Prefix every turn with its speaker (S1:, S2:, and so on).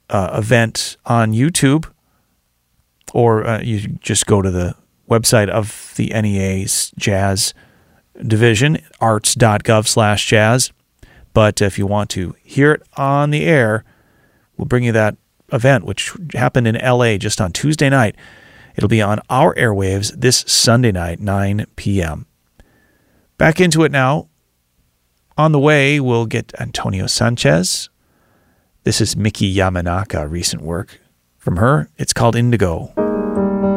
S1: event on YouTube, or you just go to the website of the NEA's jazz division, arts.gov/jazz. But if you want to hear it on the air, we'll bring you that event, which happened in LA just on Tuesday night. It'll be on our airwaves this Sunday night, 9 p.m. Back into it now. On the way, we'll get Antonio Sanchez. This is Miki Yamanaka, recent work from her. It's called Indigo.